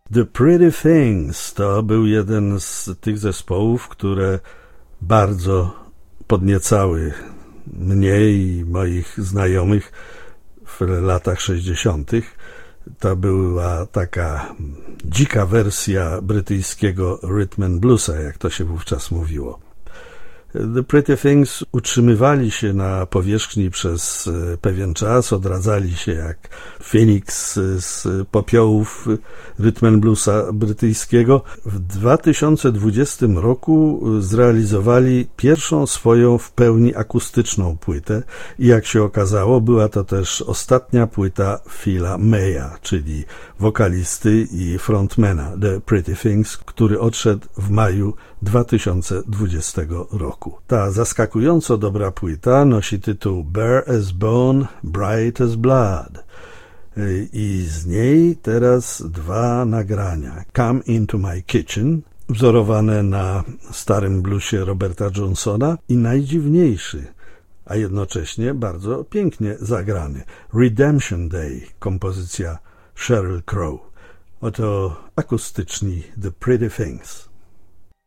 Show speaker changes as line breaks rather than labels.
The Pretty Things to był jeden z tych zespołów, które bardzo podniecały mnie i moich znajomych w latach 60. To była taka dzika wersja brytyjskiego rhythm and bluesa, jak to się wówczas mówiło. The Pretty Things utrzymywali się na powierzchni przez pewien czas, odradzali się jak Phoenix z popiołów rhythm and bluesa brytyjskiego. W 2020 roku zrealizowali pierwszą swoją w pełni akustyczną płytę i jak się okazało, była to też ostatnia płyta Phila Maya, czyli wokalisty i frontmana The Pretty Things, który odszedł w maju 2020 roku. Ta zaskakująco dobra płyta nosi tytuł Bare as Bone, Bright as Blood i z niej teraz dwa nagrania. Come Into My Kitchen, wzorowane na starym bluesie Roberta Johnsona i najdziwniejszy, a jednocześnie bardzo pięknie zagrany Redemption Day, kompozycja Sheryl Crow. Oto akustyczni The Pretty Things.